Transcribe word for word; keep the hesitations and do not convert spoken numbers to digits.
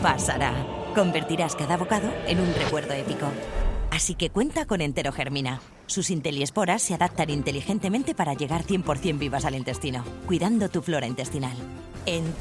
pasará. Convertirás cada bocado en un recuerdo épico. Así que cuenta con Enterogermina. Sus inteliesporas se adaptan inteligentemente para llegar cien por ciento vivas al intestino, cuidando tu flora intestinal. Entero